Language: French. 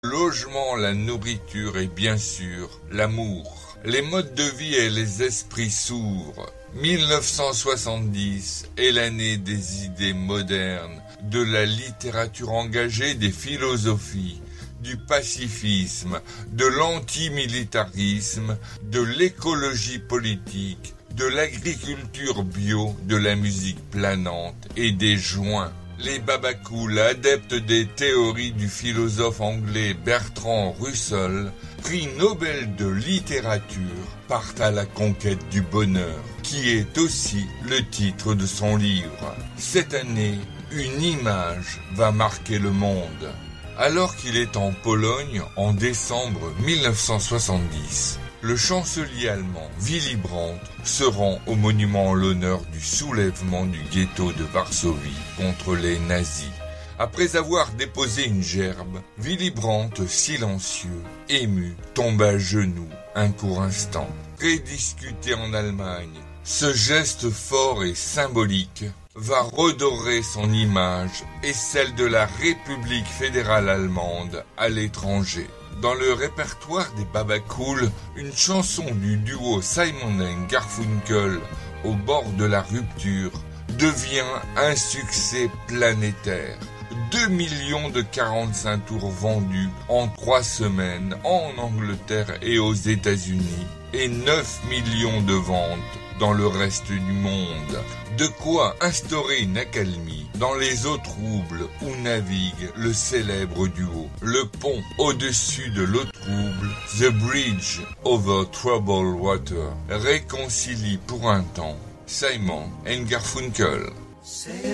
Logement, la nourriture et bien sûr l'amour. Les modes de vie et les esprits s'ouvrent. 1970 est l'année des idées modernes, de la littérature engagée, des philosophies, du pacifisme, de l'antimilitarisme, de l'écologie politique, de l'agriculture bio, de la musique planante et des joints. Les babacools, adeptes des théories du philosophe anglais Bertrand Russell, prix Nobel de littérature, partent à la conquête du bonheur, qui est aussi le titre de son livre. Cette année, une image va marquer le monde. Alors qu'il est en Pologne en décembre 1970, le chancelier allemand Willy Brandt se rend au monument en l'honneur du soulèvement du ghetto de Varsovie contre les nazis. Après avoir déposé une gerbe, Willy Brandt, silencieux, ému, tombe à genoux un court instant. Très discuté en Allemagne, ce geste fort et symbolique va redorer son image et celle de la République fédérale allemande à l'étranger. Dans le répertoire des babacools, une chanson du duo Simon & Garfunkel, Au bord de la rupture, devient un succès planétaire. 2 millions de 45 tours vendus en 3 semaines en Angleterre et aux États-Unis et 9 millions de ventes dans le reste du monde. De quoi instaurer une accalmie dans les eaux troubles où navigue le célèbre duo. Le pont au-dessus de l'eau trouble, The Bridge over Troubled Water, réconcilie pour un temps Simon & Garfunkel.